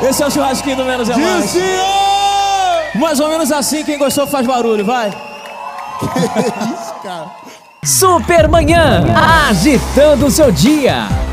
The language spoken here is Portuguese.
Esse é o churrasquinho do Menos é Mais. Mais ou menos assim, quem gostou faz barulho, vai. Que isso, cara? Supermanhã, agitando o seu dia.